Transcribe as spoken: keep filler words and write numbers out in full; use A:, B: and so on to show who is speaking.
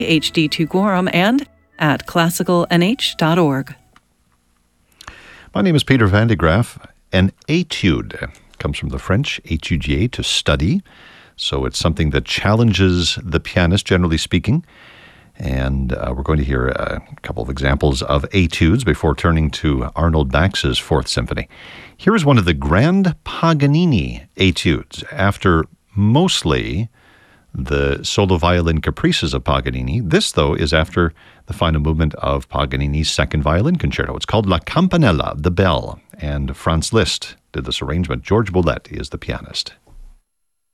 A: H D two Gorham and at classical n h dot org.
B: My name is Peter Van de Graaf. An étude comes from the French étudier, to study. So it's something that challenges the pianist, generally speaking. And uh, we're going to hear a couple of examples of études before turning to Arnold Bax's Fourth Symphony. Here is one of the Grand Paganini études, after mostly the solo violin caprices of Paganini. This, though, is after the final movement of Paganini's Second Violin Concerto. It's called La Campanella, the Bell, and Franz Liszt did this arrangement. George Boulez is the pianist.